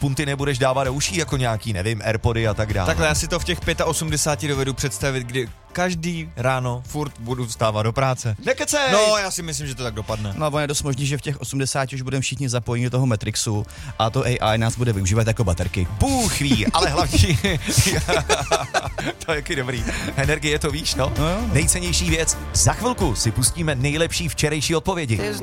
punty nebudeš dávat do uší jako nějaký, nevím, AirPody a tak dále. Takhle já si to v těch 85 dovedu představit, kdy každý ráno furt budu vstávat do práce. Nekecej! No, já si myslím, že to tak dopadne. No a ono je dost možný, že v těch 80 už budeme všichni zapojeni do toho Matrixu a to AI nás bude využívat jako baterky. Bůh ví, ale hlavně to je jaký dobrý. Energie to víš, no? Nejcennější věc. Za chvilku si pustíme nejlepší včerejší odpovědi.